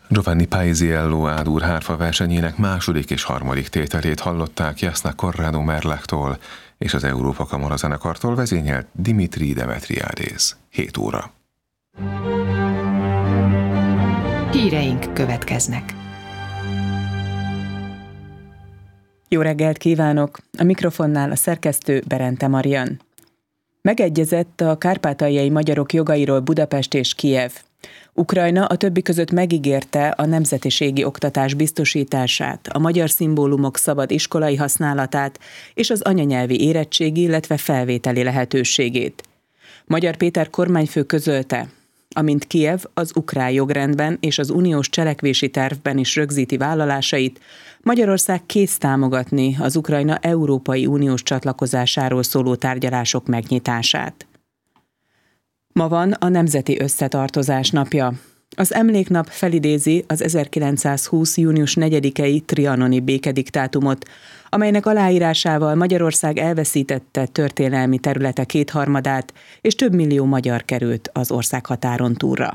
Giovanni Paisiello Ádur hárfa versenyének második és harmadik tételét hallották Jasna Corrado Merlaktól és az Európa Kamara zenekartól vezényelt Dimitri Demetriades. 7 óra. Híreink következnek. Jó reggelt kívánok! A mikrofonnál a szerkesztő Berente Marian. Megegyezett a kárpátaljai magyarok jogairól Budapest és Kijev. Ukrajna a többi között megígérte a nemzetiségi oktatás biztosítását, a magyar szimbólumok szabad iskolai használatát és az anyanyelvi érettségi, illetve felvételi lehetőségét. Magyar Péter kormányfő közölte, amint Kijev az ukrán jogrendben és az uniós cselekvési tervben is rögzíti vállalásait, Magyarország kész támogatni az Ukrajna Európai Uniós csatlakozásáról szóló tárgyalások megnyitását. Ma van a Nemzeti Összetartozás napja. Az emléknap felidézi az 1920. június 4-i trianoni békediktátumot, amelynek aláírásával Magyarország elveszítette történelmi területe 2/3 és több millió magyar került az országhatáron túlra.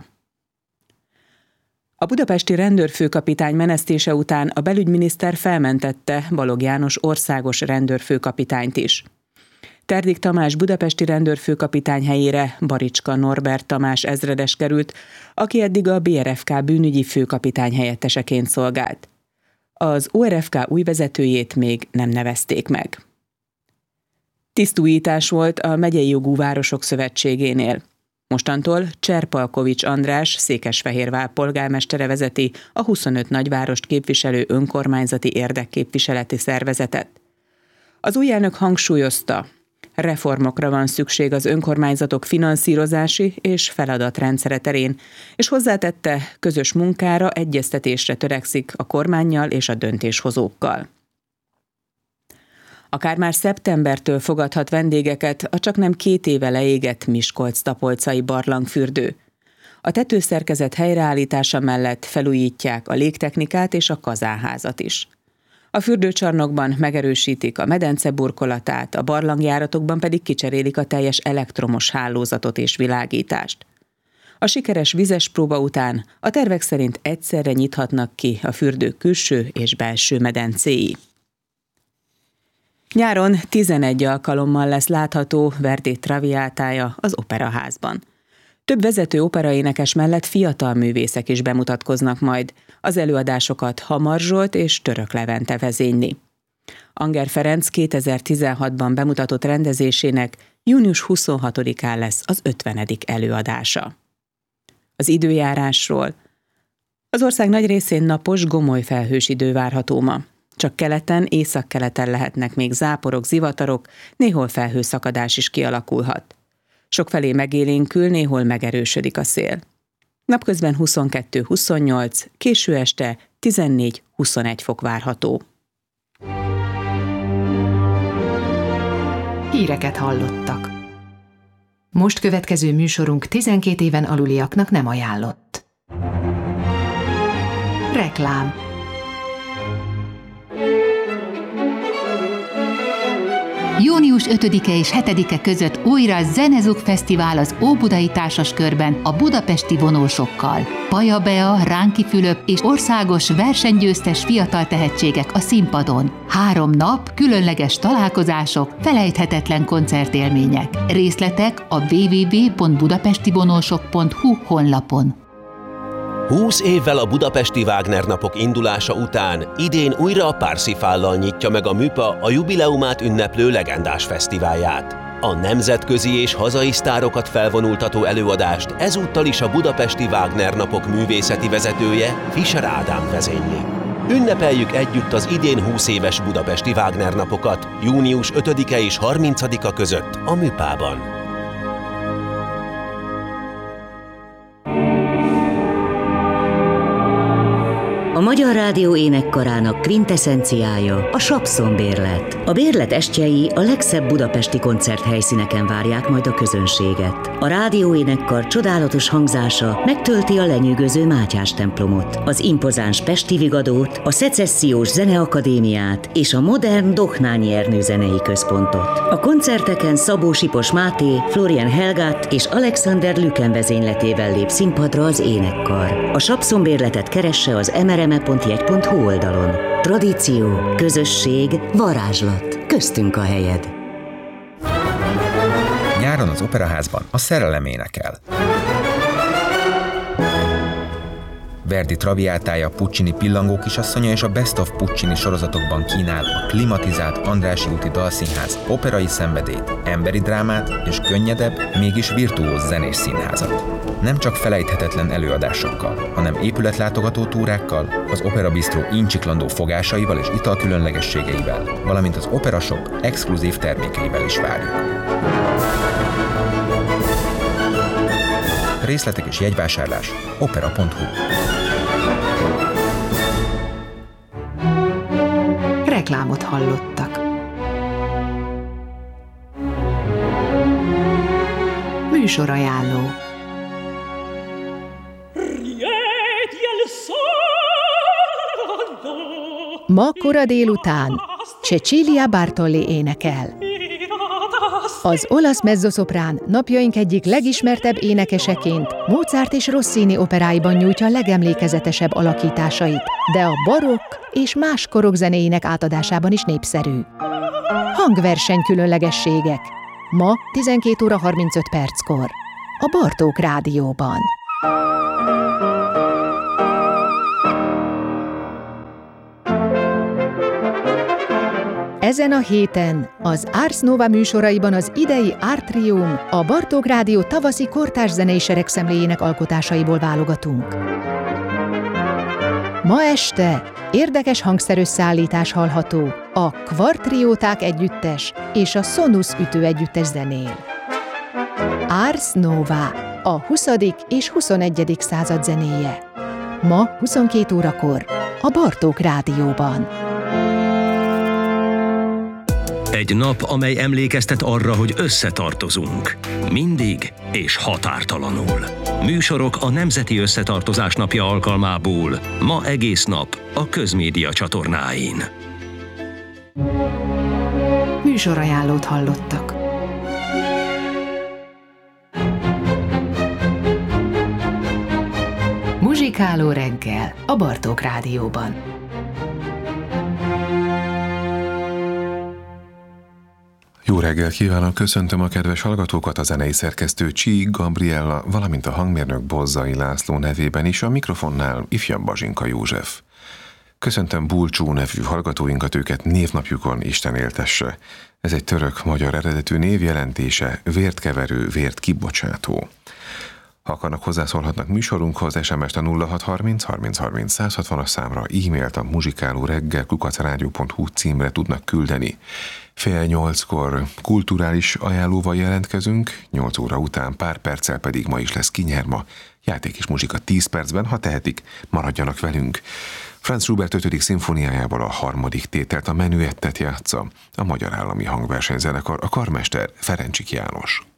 A budapesti rendőrfőkapitány menesztése után a belügyminiszter felmentette Balogh János országos rendőrfőkapitányt is. Terdik Tamás budapesti rendőrfőkapitány helyére Baricska Norbert Tamás ezredes került, aki eddig a BRFK bűnügyi főkapitány helyetteseként szolgált. Az ORFK új vezetőjét még nem nevezték meg. Tisztújítás volt a Megyei Jogú Városok Szövetségénél. Mostantól Cserpalkovics András Székesfehérvár polgármestere vezeti a 25 nagyvárost képviselő önkormányzati érdekképviseleti szervezetet. Az új elnök hangsúlyozta, reformokra van szükség az önkormányzatok finanszírozási és feladatrendszere terén, és hozzátette, közös munkára, egyeztetésre törekszik a kormánnyal és a döntéshozókkal. Akár már szeptembertől fogadhat vendégeket a csaknem 2 éve leégett Miskolc-Tapolcai barlangfürdő. A tetőszerkezet helyreállítása mellett felújítják a légtechnikát és a kazánházat is. A fürdőcsarnokban megerősítik a medence burkolatát, a barlangjáratokban pedig kicserélik a teljes elektromos hálózatot és világítást. A sikeres vizes próba után a tervek szerint egyszerre nyithatnak ki a fürdők külső és belső medencéi. Nyáron 11 alkalommal lesz látható Verdi Traviatája az Operaházban. Több vezető operaénekes mellett fiatal művészek is bemutatkoznak majd. Az előadásokat Hamar Zsolt és Török Levente vezényli. Anger Ferenc 2016-ban bemutatott rendezésének június 26-án lesz az 50. előadása. Az időjárásról. Az ország nagy részén napos, gomoly felhős idő várható ma. Csak keleten, északkeleten lehetnek még záporok, zivatarok, néhol felhőszakadás is kialakulhat. Sokfelé megélénkül, néhol megerősödik a szél. Napközben 22-28, késő este 14-21 fok várható. Híreket hallottak. Most következő műsorunk 12 éven aluliaknak nem ajánlott. Reklám. Június 5-e és 7-e között újra Zenezug Fesztivál az Óbudai Társaskörben a budapesti vonósokkal. Paja Bea, Ránki Fülöp és országos versenygyőztes fiatal tehetségek a színpadon. 3 nap, különleges találkozások, felejthetetlen koncertélmények. Részletek a www.budapestivonósok.hu honlapon. 20 évvel a budapesti Wagner napok indulása után idén újra a Parsifállal nyitja meg a MÜPA a jubileumát ünneplő legendás fesztiválját. A nemzetközi és hazai sztárokat felvonultató előadást ezúttal is a budapesti Wagner napok művészeti vezetője, Fischer Ádám vezényli. Ünnepeljük együtt az idén 20 éves budapesti Wagner napokat június 5-e és 30-a között a MÜPA-ban. A Magyar Rádió énekkarának kvintessenciája a Sapszon-bérlet. A bérlet estjei a legszebb budapesti koncerthelyszíneken várják majd a közönséget. A rádió énekkar csodálatos hangzása megtölti a lenyűgöző Mátyás templomot, az impozáns Pesti Vigadót, a Szecessziós Zeneakadémiát és a modern Dohnányi Ernő zenei központot. A koncerteken Szabó Sipos Máté, Florian Helgát és Alexander Lüken vezényletével lép színpadra az énekkar. A Sapszon-bérletet keresse az mrme.jegy.hu oldalon. Tradíció, közösség, varázslat. Köztünk a helyed. Nyáron az Operaházban a Szerelem énekel. Verdi Traviátája, Puccini Pillangó kisasszonya és a Best of Puccini sorozatokban kínál a klimatizált Andrássy úti Dalszínház operai szenvedélyt, emberi drámát és könnyedebb, mégis virtuóz zenés színházat. Nem csak felejthetetlen előadásokkal, hanem épületlátogató túrákkal, az Opera Bistro incsiklandó fogásaival és italkülönlegességeivel, valamint az Opera Shop exkluzív termékeivel is várjuk. Részletek és jegyvásárlás opera.hu. Reklámot hallottak. Műsorajánló. Ma kora délután Cecilia Bartoli énekel. Az olasz mezzoszoprán napjaink egyik legismertebb énekeseként Mozart és Rossini operáiban nyújtja legemlékezetesebb alakításait, de a barokk és más korok zenéinek átadásában is népszerű. Hangverseny különlegességek. Ma 12 óra 35 perckor. A Bartók Rádióban. Ezen a héten az Ars Nova műsoraiban az idei Artrium, a Bartók Rádió tavaszi kortárs zenei seregszemléjének alkotásaiból válogatunk. Ma este érdekes hangszerösszeállítás hallható, a Kvartrióták együttes és a Sonus ütő együttes zenél. Ars Nova, a 20. és 21. század zenéje. Ma 22 órakor a Bartók Rádióban. Egy nap, amely emlékeztet arra, hogy összetartozunk. Mindig és határtalanul. Műsorok a Nemzeti Összetartozás Napja alkalmából. Ma egész nap a Közmédia csatornáin. Műsorajánlót hallottak. Muzsikáló reggel a Bartók Rádióban. Jó reggel kívánok, köszöntöm a kedves hallgatókat, a zenei szerkesztő Csík Gabriella, valamint a hangmérnök Bozzai László nevében is, a mikrofonnál ifjabb Bazsinka József. Köszöntöm Bulcsú nevű hallgatóinkat, őket névnapjukon Isten éltesse. Ez egy török-magyar eredetű név, jelentése vért keverő, vért kibocsátó. Ha akarnak, hozzászólhatnak műsorunkhoz, SMS-t a 0630 30 30 160 számra, e-mailt a muzsikálóreggel@radio.hu címre tudnak küldeni. 7:30 kulturális ajánlóval jelentkezünk, 8 óra után pár perccel pedig ma is lesz Kinyerma, játék és muzsika 10 percben, ha tehetik, maradjanak velünk. Franz Schubert 5. szimfóniájából a 3. tételt, a menüettet játsza a Magyar Állami Hangversenyzenekar, a karmester Ferencsik János.